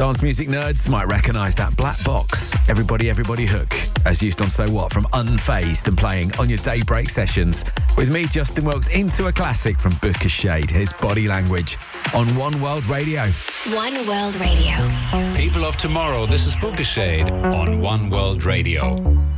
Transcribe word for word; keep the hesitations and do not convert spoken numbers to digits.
Dance music nerds might recognise that black box, Everybody Everybody hook, as used on So What from Unfazed and playing on your daybreak sessions. With me, Justin Wilkes, into a classic from Booker Shade, his Body Language, on One World Radio. One World Radio. People of Tomorrow, this is Booker Shade on One World Radio.